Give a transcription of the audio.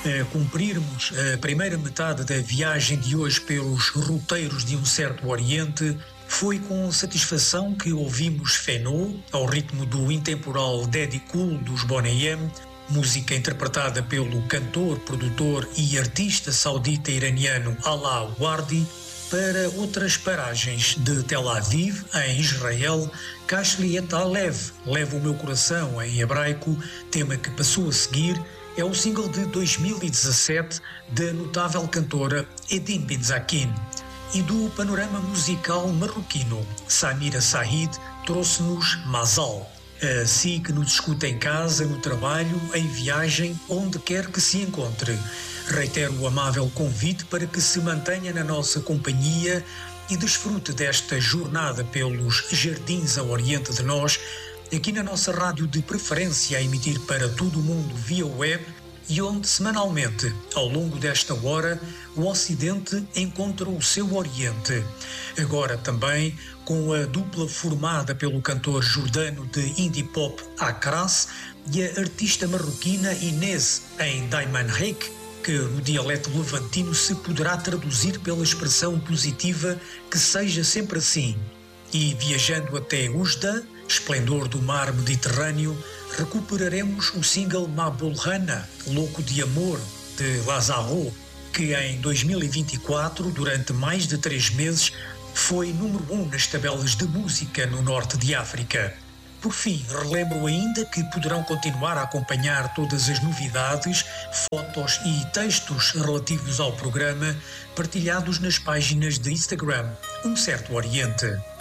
cumprirmos a primeira metade da viagem de hoje pelos roteiros de um certo Oriente, foi com satisfação que ouvimos Fenô, ao ritmo do intemporal Daddy Cool dos Boney M, música interpretada pelo cantor, produtor e artista saudita-iraniano Alaa Wardi, para outras paragens de Tel Aviv, em Israel, Kashli et Alev, Leva o Meu Coração, em hebraico, tema que passou a seguir, é o single de 2017 da notável cantora Edin Benzakin. E do panorama musical marroquino, Samira Said trouxe-nos Mazal. A si que nos escuta em casa, no trabalho, em viagem, onde quer que se encontre. Reitero o amável convite para que se mantenha na nossa companhia e desfrute desta jornada pelos jardins a oriente de nós, aqui na nossa rádio de preferência a emitir para todo o mundo via web e onde semanalmente, ao longo desta hora, o Ocidente encontra o seu Oriente. Agora também com a dupla formada pelo cantor jordano de indie pop Akras e a artista marroquina Inês em Daiman Reik, que no dialeto levantino se poderá traduzir pela expressão positiva que seja sempre assim. E viajando até Oujda, esplendor do mar Mediterrâneo, recuperaremos o single Mabulhana, Louco de Amor, de Lazaro, que em 2024, durante mais de 3 meses, foi número 1 nas tabelas de música no norte de África. Por fim, relembro ainda que poderão continuar a acompanhar todas as novidades, fotos e textos relativos ao programa partilhados nas páginas de Instagram Um Certo Oriente.